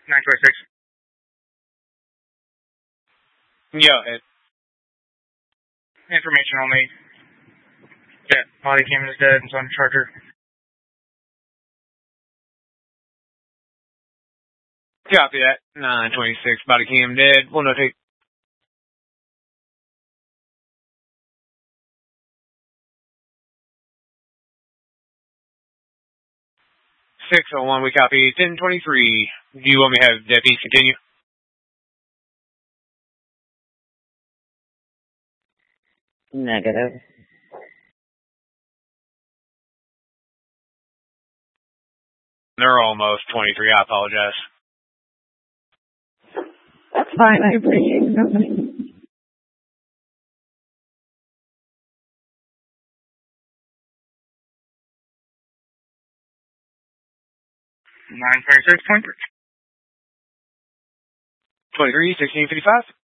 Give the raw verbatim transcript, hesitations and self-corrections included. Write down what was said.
nine twenty-six. Yeah, it, Information only. Yeah, body cam is dead and it's on charger. copy that. nine twenty-six, body cam dead. We'll notate. six oh one, we copy. ten twenty-three. Do you want me to have deputies continue? Negative. They're almost twenty-three. I apologize. That's fine. I appreciate it. nine twenty-six, twenty-three. twenty-three, sixteen fifty-five.